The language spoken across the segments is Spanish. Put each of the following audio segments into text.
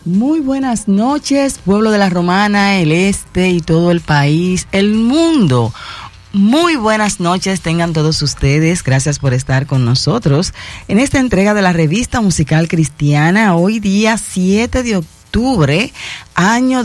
Muy buenas noches, pueblo de la Romana, el este y todo el país, el mundo. Muy buenas noches tengan todos ustedes. Gracias por estar con nosotros en esta entrega de la revista musical cristiana. Hoy día 7 de octubre, año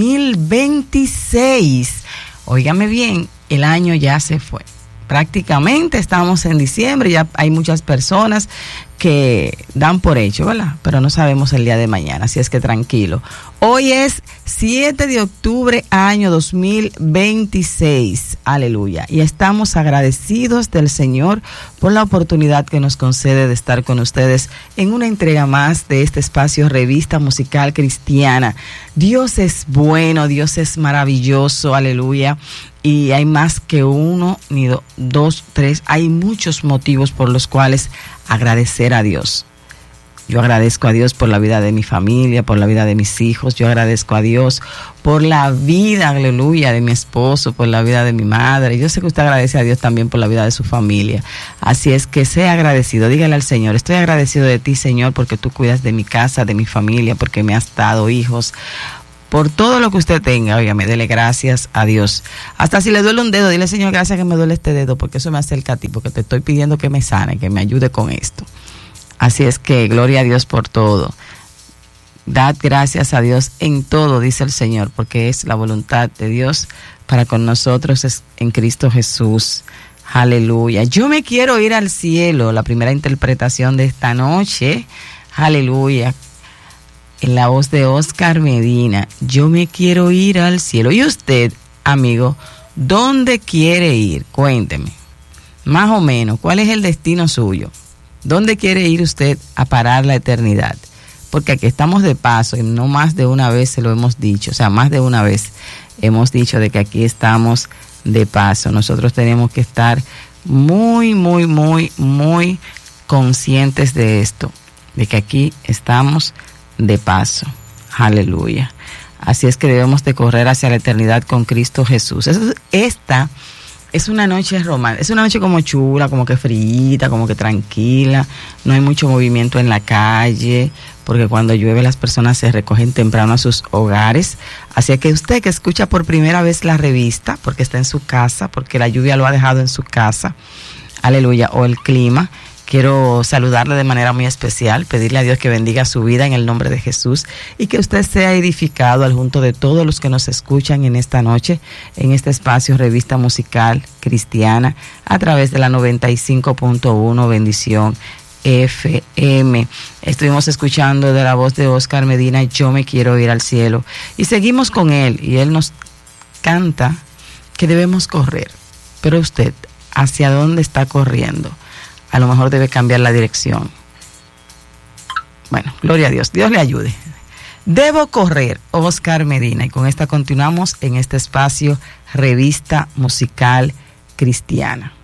2026. Óigame bien, el año ya se fue. Prácticamente estamos en diciembre, ya hay muchas personas que dan por hecho, ¿verdad? Pero no sabemos el día de mañana, así es que tranquilo. Hoy es 7 de octubre, año 2026. Aleluya. Y estamos agradecidos del Señor por la oportunidad que nos concede de estar con ustedes en una entrega más de este espacio Revista Musical Cristiana. Dios es bueno, Dios es maravilloso, aleluya. Y hay más que uno, ni dos, tres. Hay muchos motivos por los cuales agradecer a Dios. Yo agradezco a Dios por la vida de mi familia, por la vida de mis hijos. Yo agradezco a Dios por la vida, aleluya, de mi esposo, por la vida de mi madre. Yo sé que usted agradece a Dios también por la vida de su familia. Así es que sea agradecido. Dígale al Señor, estoy agradecido de ti, Señor, porque tú cuidas de mi casa, de mi familia, porque me has dado hijos. Por todo lo que usted tenga, óigame, dele gracias a Dios. Hasta si le duele un dedo, dile, Señor, gracias que me duele este dedo, porque eso me acerca a ti, porque te estoy pidiendo que me sane, que me ayude con esto. Así es que, gloria a Dios por todo. Dad gracias a Dios en todo, dice el Señor, porque es la voluntad de Dios para con nosotros es en Cristo Jesús. Aleluya. Yo me quiero ir al cielo, la primera interpretación de esta noche. Aleluya. En la voz de Oscar Medina, yo me quiero ir al cielo. ¿Y usted, amigo, dónde quiere ir? Cuénteme, más o menos, ¿cuál es el destino suyo? ¿Dónde quiere ir usted a parar la eternidad? Porque aquí estamos de paso y no más de una vez se lo hemos dicho, o sea, más de una vez hemos dicho de que aquí estamos de paso. Nosotros tenemos que estar muy conscientes de esto, de que aquí estamos de paso. Aleluya. Así es que debemos de correr hacia la eternidad con Cristo Jesús. Esta es una noche romántica, es una noche como chula, como que frita, como que tranquila. No hay mucho movimiento en la calle, porque cuando llueve las personas se recogen temprano a sus hogares. Así que usted que escucha por primera vez la revista, porque está en su casa, porque la lluvia lo ha dejado en su casa, aleluya, o el clima, quiero saludarle de manera muy especial, pedirle a Dios que bendiga su vida en el nombre de Jesús y que usted sea edificado al junto de todos los que nos escuchan en esta noche, en este espacio Revista Musical Cristiana, a través de la 95.1 Bendición FM. Estuvimos escuchando de la voz de Oscar Medina, Yo me quiero ir al cielo. Y seguimos con él, y él nos canta que debemos correr. Pero usted, ¿hacia dónde está corriendo? A lo mejor debe cambiar la dirección. Bueno, gloria a Dios. Dios le ayude. Debo correr, Oscar Medina. Y con esta continuamos en este espacio Revista Musical Cristiana.